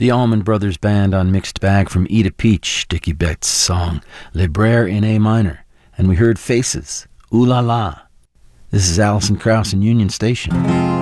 The Allman Brothers Band on Mixed Bag from Eat a Peach, Dickie Betts' song Le Brere in A minor, and we heard Faces, Ooh La La. This is Alison Krauss in Union Station.